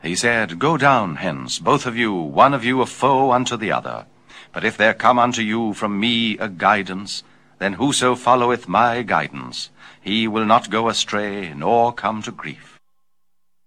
He said, Go down hence, both of you, one of you a foe unto the other. But if there come unto you from me a guidance, then whoso followeth my guidance, he will not go astray, nor come to grief.